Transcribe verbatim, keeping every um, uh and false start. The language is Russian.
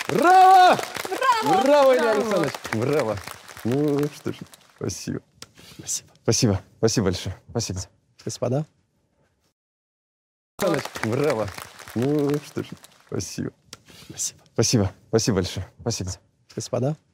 Браво! Браво! Браво, Илья Александрович! Браво! Ну что ж, спасибо. Спасибо. Спасибо. Спасибо большое. Спасибо. Господа. Браво! Ну что ж, спасибо. Спасибо. Спасибо. Спасибо большое. Спасибо. Господа.